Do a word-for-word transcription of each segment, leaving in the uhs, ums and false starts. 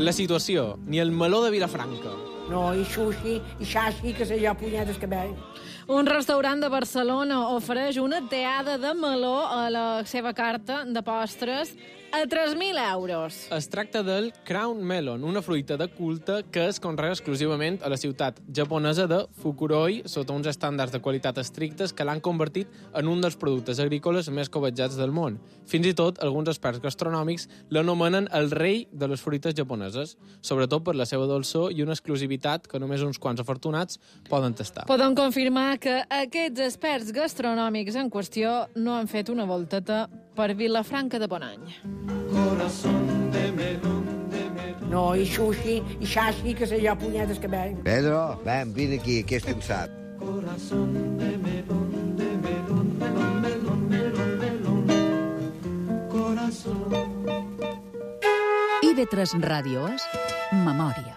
La situació, ni el meló de Vilafranca. No, i sushi, i xaxi, que sé jo, punyetes que veig. Un restaurant de Barcelona ofereix una teada de meló a la seva carta de postres a tres mil euros. Es tracta del Crown Melon, una fruita de culte que es conrea exclusivament a la ciutat japonesa de Fukuroi sota uns estàndards de qualitat estrictes que l'han convertit en un dels productes agrícoles més cobejats del món. Fins i tot, alguns experts gastronòmics l'anomenen el rei de les fruites japoneses, sobretot per la seva dolçor i una exclusivitat que només uns quants afortunats poden tastar. Podem confirmar que aquests experts gastronòmics en qüestió no han fet una volteta per Vilafranca de Bonany. No, i sushi, i xaxi, que sé jo, punyetes que veig. Pedro, ven, vine aquí, que és cansat. I ve tres Ràdio és Memòria.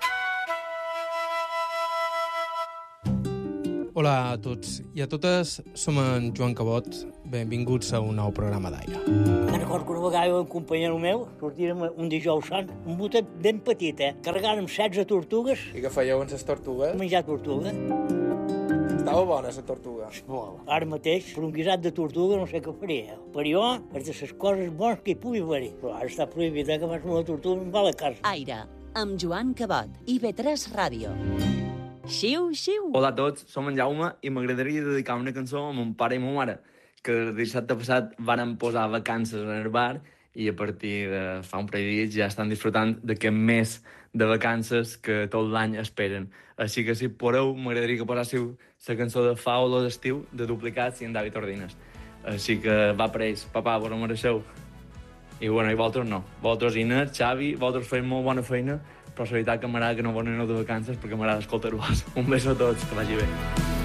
Hola a tots i a totes, som en Joan Cabot. Benvinguts a un nou programa d'Aire. Me'n recordo que una vegada un companyero meu sortírem un dijous sant, un botet ben petit, eh? Carregàrem setze tortugues. I què fèieu amb les tortugues? Menjar tortuga. Estava bona, la tortuga. Molt. Ara mateix, per un guisat de tortuga, no sé què faria. Per jo, és de les coses bones que hi pugui haver-hi. Però ara està prohibit, eh, que vas amb la tortuga i em va a la casa. Aire, amb Joan Cabot. I ve tres Ràdio. Xiu, xiu. Hola a tots, som en Jaume i m'agradaria dedicar una cançó a mon pare i ma mare, que el dissabte passat varen posar vacances en el bar i a partir de fa un parell de dies ja estan disfrutant d'aquest mes de vacances que tot l'any esperen. Així que si podeu, m'agradaria que posássiu la cançó de Fa olor d'estiu de Duplicats i en David Ordines. Així que va per ells, papà, vos ho mereixeu. I bueno, i vosaltres no. Vosaltres, Ina, Xavi, vosaltres feim molt bona feina, però la veritat que m'agrada que no volen anar de vacances perquè m'agrada escoltar-vos. Un beso a tots, que vagi bé.